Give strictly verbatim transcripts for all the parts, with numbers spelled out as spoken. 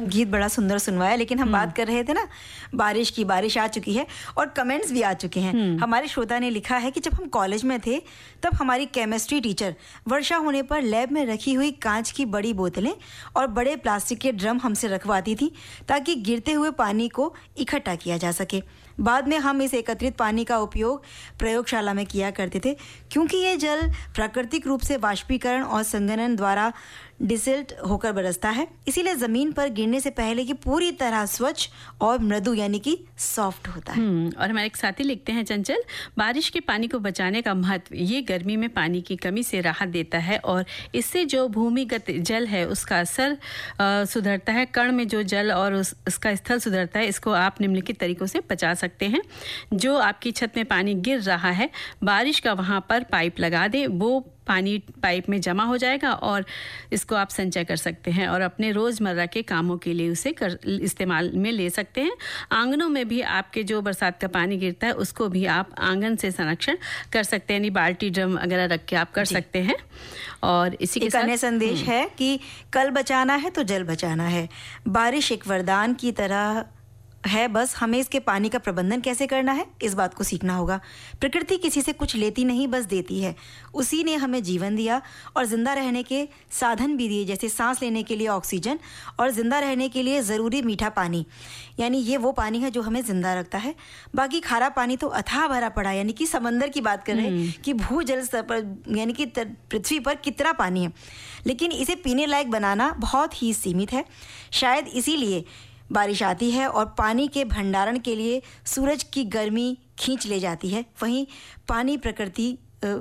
गीत बड़ा सुंदर सुनवाया, लेकिन हम बात कर रहे थे ना बारिश की। बारिश आ चुकी है और कमेंट्स भी आ चुके हैं। हमारे श्रोता ने लिखा है कि जब हम कॉलेज में थे तब हमारी केमिस्ट्री टीचर वर्षा होने पर लैब में रखी हुई कांच की बड़ी बोतलें और बड़े प्लास्टिक के ड्रम हमसे रखवाती थी ताकि गिरते हुए पानी को इकट्ठा किया जा सके। बाद में हम इस एकत्रित पानी का उपयोग प्रयोगशाला में किया करते थे, क्योंकि ये जल प्राकृतिक रूप से वाष्पीकरण और संघनन द्वारा डिसिल्ट होकर बरसता है, इसीलिए जमीन पर गिरने से पहले कि पूरी तरह स्वच्छ और मृदु यानी कि सॉफ्ट होता है। और हमारे एक साथी लिखते हैं, चंचल, बारिश के पानी को बचाने का महत्व ये गर्मी में पानी की कमी से राहत देता है और इससे जो भूमिगत जल है उसका स्तर सुधरता है। कण में जो जल और उस, उसका स्थल सुधरता है। इसको आप निम्नलिखित तरीकों से बचा सकते हैं। जो आपकी छत में पानी गिर रहा है, बारिश का वहां पर पाइप लगा दे, वो पानी पाइप में जमा हो जाएगा और इसको आप संचय कर सकते हैं और अपने रोज़मर्रा के कामों के लिए उसे कर इस्तेमाल में ले सकते हैं। आंगनों में भी आपके जो बरसात का पानी गिरता है उसको भी आप आंगन से संरक्षण कर सकते हैं, यानी बाल्टी ड्रम वगैरह रख के आप कर सकते हैं। और इसी के साथ संदेश है कि कल बचाना है तो जल बचाना है। बारिश एक वरदान की तरह है, बस हमें इसके पानी का प्रबंधन कैसे करना है इस बात को सीखना होगा। प्रकृति किसी से कुछ लेती नहीं, बस देती है। उसी ने हमें जीवन दिया और जिंदा रहने के साधन भी दिए, जैसे सांस लेने के लिए ऑक्सीजन और जिंदा रहने के लिए ज़रूरी मीठा पानी, यानी ये वो पानी है जो हमें जिंदा रखता है। बाकी खारा पानी तो अथाह भरा पड़ा, यानी कि समंदर की बात कर रहे हैं कि भूजल स्तर पर यानी कि पृथ्वी पर कितना पानी है, लेकिन इसे पीने लायक बनाना बहुत ही सीमित है। शायद इसीलिए बारिश आती है और पानी के भंडारण के लिए सूरज की गर्मी खींच ले जाती है, वहीं पानी प्रकृति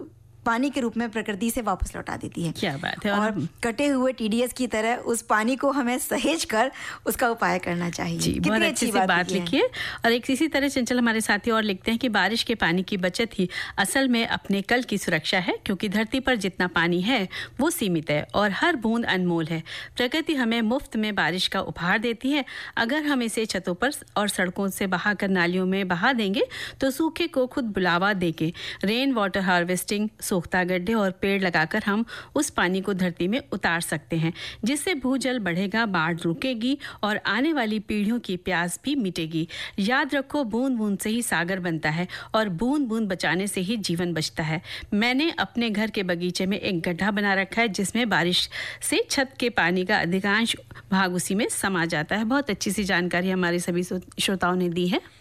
पानी के रूप में प्रकृति से वापस लौटा देती है। क्या बात है। और, और कटे हुए टीडीएस की तरह उस पानी को हमें सहेज कर उसका उपाय करना चाहिए। जी, बहुत अच्छी सी बात, बात लिखी है। और एक इसी तरह चंचल हमारे साथी और लिखते हैं कि बारिश के पानी की बचत ही असल में अपने कल की सुरक्षा है, क्योंकि धरती पर जितना पानी है वो सीमित है और हर बूंद अनमोल है। प्रकृति हमें मुफ्त में बारिश का उपहार देती है। अगर हम इसे छतों पर और सड़कों से बहाकर नालियों में बहा देंगे तो सूखे को खुद बुलावा देंगे। रेन वाटर हार्वेस्टिंग, सोख्ता गड्ढे और पेड़ लगाकर हम उस पानी को धरती में उतार सकते हैं, जिससे भूजल बढ़ेगा, बाढ़ रुकेगी और आने वाली पीढ़ियों की प्यास भी मिटेगी। याद रखो, बूंद बूंद से ही सागर बनता है और बूंद बूंद बचाने से ही जीवन बचता है। मैंने अपने घर के बगीचे में एक गड्ढा बना रखा है जिसमें बारिश से छत के पानी का अधिकांश भाग उसी में समा जाता है। बहुत अच्छी सी जानकारी हमारे सभी श्रोताओं ने दी है।